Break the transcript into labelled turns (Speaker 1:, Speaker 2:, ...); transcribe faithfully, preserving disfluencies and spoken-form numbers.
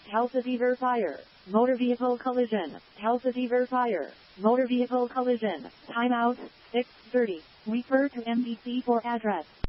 Speaker 1: Calcifever fire. Motor vehicle collision. Calcifever fire. Motor vehicle collision. Timeout. six thirty. Refer to M D C for address.